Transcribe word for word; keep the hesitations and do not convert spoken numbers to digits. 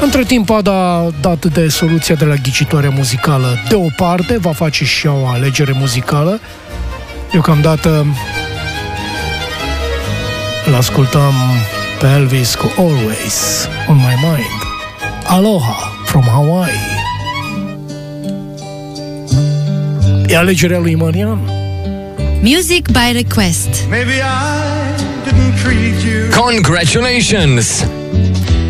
Între timp a dat de soluția de la ghicitoarea muzicală deoparte, va face și ea o alegere muzicală. Deocamdată îl ascultăm pe Elvis cu Always on My Mind. Aloha from Hawaii. E alegerea lui Marian. Music by request. Maybe I didn't treat you. Congratulations!